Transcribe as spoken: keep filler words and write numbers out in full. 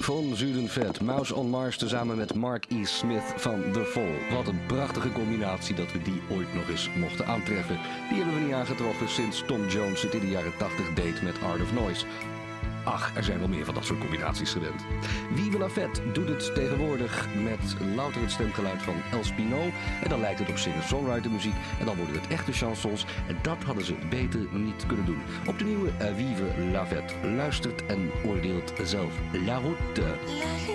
von Südenvet, Mouse on Mars tezamen met Mark E. Smith van The Fall. Wat een prachtige combinatie dat we die ooit nog eens mochten aantreffen. Die hebben we niet aangetroffen sinds Tom Jones het in de jaren tachtig deed met Art of Noise. Ach, er zijn wel meer van dat soort combinaties gewend. Vive la Fête doet het tegenwoordig met louter het stemgeluid van El Spino. En dan lijkt het op singer-songwriter muziek. En dan worden het echte chansons. En dat hadden ze beter niet kunnen doen. Op de nieuwe Vive la Fête. Luistert en oordeelt zelf. La Route.